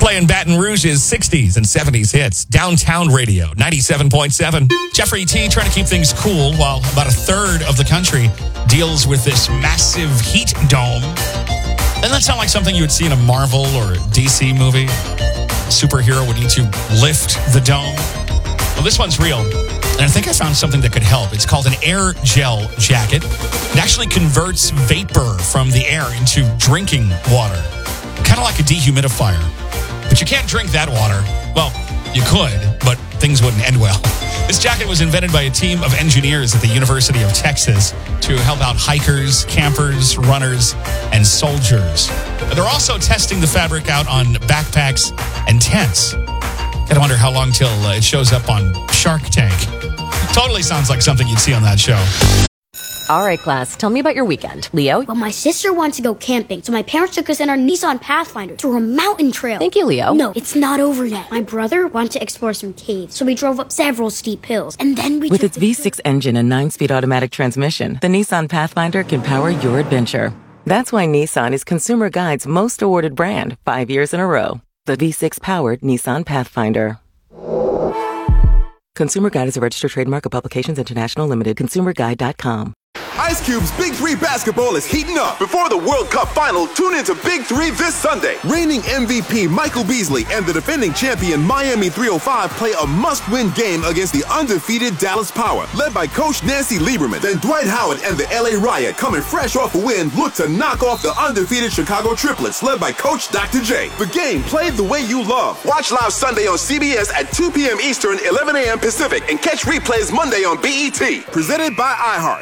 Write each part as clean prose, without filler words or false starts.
Playing Baton Rouge's 60s and 70s hits. Downtown Radio, 97.7. Jeffrey T. trying to keep things cool while about a third of the country deals with this massive heat dome. Doesn't that sound like something you would see in a Marvel or DC movie? A superhero would need to lift the dome. Well, this one's real. And I think I found something that could help. It's called an air gel jacket. It actually converts vapor from the air into drinking water. Kind of like a dehumidifier. But you can't drink that water. Well, you could, but things wouldn't end well. This jacket was invented by a team of engineers at the University of Texas to help out hikers, campers, runners, and soldiers. They're also testing the fabric out on backpacks and tents. Gotta wonder how long till it shows up on Shark Tank. Totally sounds like something you'd see on that show. All right, class, tell me about your weekend. Leo? Well, my sister wants to go camping, so my parents took us in our Nissan Pathfinder through a mountain trail. Thank you, Leo. No, it's not over yet. My brother wanted to explore some caves, so we drove up several steep hills, and then we With its V6 engine and 9-speed automatic transmission, the Nissan Pathfinder can power your adventure. That's why Nissan is Consumer Guide's most awarded brand 5 years in a row. The V6-powered Nissan Pathfinder. Consumer Guide is a registered trademark of Publications International Limited. ConsumerGuide.com. Ice Cube's Big 3 basketball is heating up. Before the World Cup final, tune into Big 3 this Sunday. Reigning MVP Michael Beasley and the defending champion Miami 305 play a must-win game against the undefeated Dallas Power, led by Coach Nancy Lieberman. Then Dwight Howard and the LA Riot, coming fresh off a win, look to knock off the undefeated Chicago Triplets, led by Coach Dr. J. The game played the way you love. Watch live Sunday on CBS at 2 p.m. Eastern, 11 a.m. Pacific, and catch replays Monday on BET. Presented by iHeart.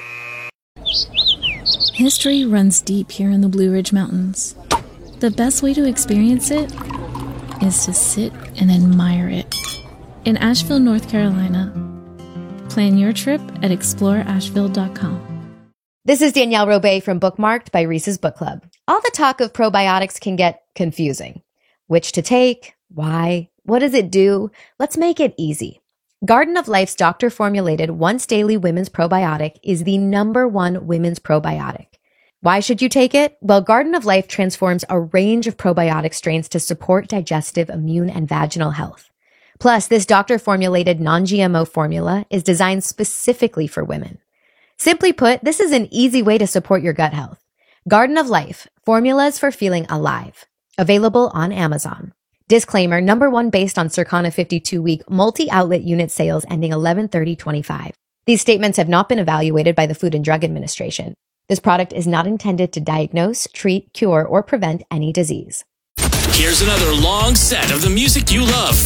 History runs deep here in the Blue Ridge Mountains. The best way to experience it is to sit and admire it. In Asheville, North Carolina. Plan your trip at exploreasheville.com. This is Danielle Robay from Bookmarked by Reese's Book Club. All the talk of probiotics can get confusing. Which to take? Why? What does it do? Let's make it easy. Garden of Life's doctor-formulated once-daily women's probiotic is the #1 women's probiotic. Why should you take it? Well, Garden of Life transforms a range of probiotic strains to support digestive, immune, and vaginal health. Plus, this doctor-formulated non-GMO formula is designed specifically for women. Simply put, this is an easy way to support your gut health. Garden of Life, formulas for feeling alive. Available on Amazon. Disclaimer, #1 based on Circana 52-week multi-outlet unit sales ending 11/30/25. These statements have not been evaluated by the Food and Drug Administration. This product is not intended to diagnose, treat, cure, or prevent any disease. Here's another long set of the music you love